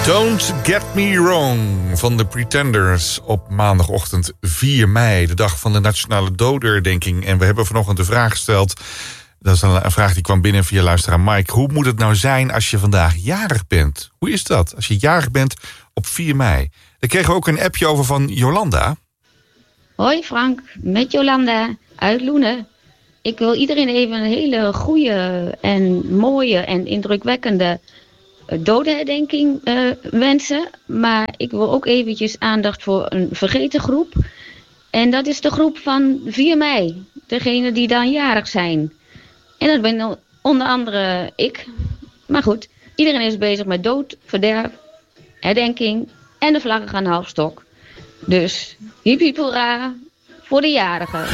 Don't Get Me Wrong van de Pretenders op maandagochtend 4 mei. De dag van de Nationale Dodenherdenking. En we hebben vanochtend de vraag gesteld. Dat is een vraag die kwam binnen via luisteraar Mike. Hoe moet het nou zijn als je vandaag jarig bent? Hoe is dat als je jarig bent op 4 mei? Daar kregen we ook een appje over van Jolanda. Hoi Frank, met Jolanda uit Loenen. Ik wil iedereen even een hele goede en mooie en indrukwekkende dodenherdenking wensen. Maar ik wil ook eventjes aandacht voor een vergeten groep. En dat is de groep van 4 mei. Degene die dan jarig zijn. En dat ben onder andere ik. Maar goed, iedereen is bezig met dood, verderf, herdenking en de vlaggen gaan half stok. Dus hiep hiep hoera voor de jarigen.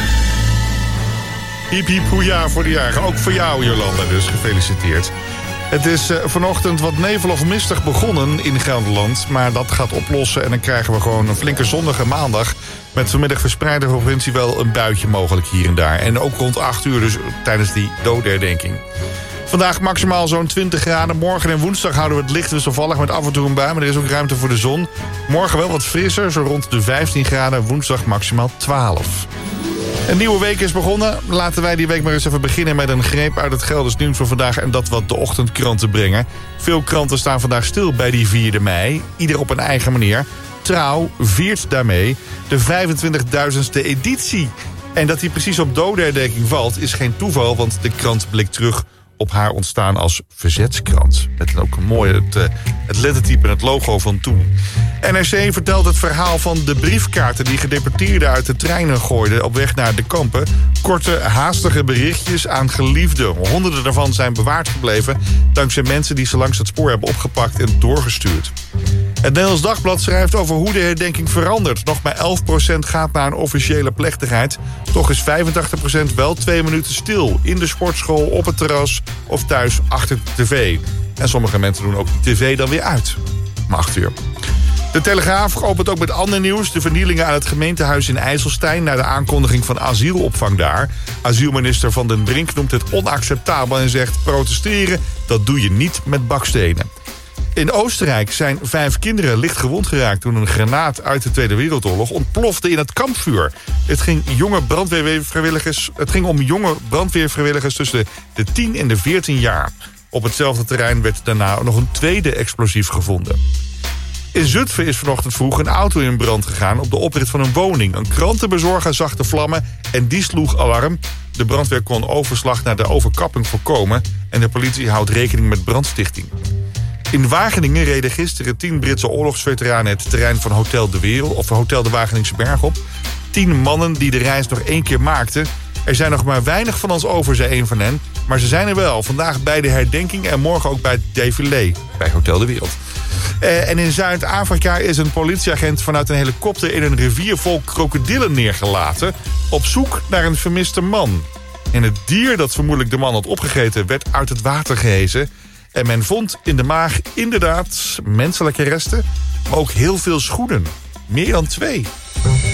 Hiep hiep hoera voor de jarigen. Ook voor jou Jolanda dus, gefeliciteerd. Het is vanochtend wat nevel of mistig begonnen in Gelderland. Maar dat gaat oplossen en dan krijgen we gewoon een flinke zonnige maandag. Met vanmiddag verspreid over de provincie wel een buitje mogelijk hier en daar. En ook rond 8 uur dus tijdens die dodenherdenking. Vandaag maximaal zo'n 20 graden. Morgen en woensdag houden we het licht wisselvallig met af en toe een bui. Maar er is ook ruimte voor de zon. Morgen wel wat frisser, zo rond de 15 graden. Woensdag maximaal 12. Een nieuwe week is begonnen. Laten wij die week maar eens even beginnen met een greep uit het Gelders nieuws van vandaag en dat wat de ochtendkranten brengen. Veel kranten staan vandaag stil bij die 4 mei. Ieder op een eigen manier. Trouw viert daarmee de 25.000ste editie. En dat die precies op dodenherdenking valt is geen toeval, want de krant blikt terug op haar ontstaan als verzetskrant. Met ook een mooi het lettertype en het logo van toen. NRC vertelt het verhaal van de briefkaarten die gedeporteerden uit de treinen gooiden op weg naar de kampen. Korte, haastige berichtjes aan geliefden. Honderden daarvan zijn bewaard gebleven dankzij mensen die ze langs het spoor hebben opgepakt en doorgestuurd. Het Nederlands Dagblad schrijft over hoe de herdenking verandert. Nog maar 11% gaat naar een officiële plechtigheid. Toch is 85% wel 2 minuten stil. In de sportschool, op het terras of thuis achter de tv. En sommige mensen doen ook die tv dan weer uit. Om 8 uur. De Telegraaf opent ook met ander nieuws. De vernielingen aan het gemeentehuis in IJsselstein na de aankondiging van asielopvang daar. Asielminister Van den Brink noemt het onacceptabel en zegt protesteren, dat doe je niet met bakstenen. In Oostenrijk zijn 5 kinderen licht gewond geraakt toen een granaat uit de Tweede Wereldoorlog ontplofte in het kampvuur. Het ging om jonge brandweervrijwilligers tussen de 10 en de 14 jaar. Op hetzelfde terrein werd daarna nog een tweede explosief gevonden. In Zutphen is vanochtend vroeg een auto in brand gegaan op de oprit van een woning. Een krantenbezorger zag de vlammen en die sloeg alarm. De brandweer kon overslag naar de overkapping voorkomen en de politie houdt rekening met brandstichting. In Wageningen reden gisteren 10 Britse oorlogsveteranen het terrein van Hotel de Wereld of Hotel de Wageningse Berg op. 10 mannen die de reis nog 1 keer maakten. Er zijn nog maar weinig van ons over, zei een van hen. Maar ze zijn er wel. Vandaag bij de herdenking en morgen ook bij het défilé bij Hotel de Wereld. En in Zuid-Afrika is een politieagent vanuit een helikopter in een rivier vol krokodillen neergelaten. Op zoek naar een vermiste man. En het dier dat vermoedelijk de man had opgegeten werd uit het water gehezen. En men vond in de maag inderdaad menselijke resten, maar ook heel veel schoenen. Meer dan 2.